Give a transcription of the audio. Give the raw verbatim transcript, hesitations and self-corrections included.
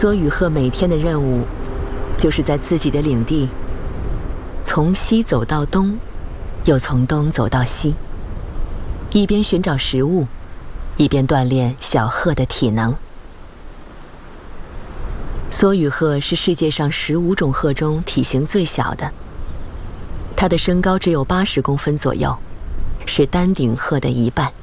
梭羽鹤每天的任务，就是在自己的领地，从西走到东，又从东走到西，一边寻找食物，一边锻炼小鹤的体能。梭羽鹤是世界上十五种鹤中体型最小的，它的身高只有八十公分左右，是丹顶鹤的一半。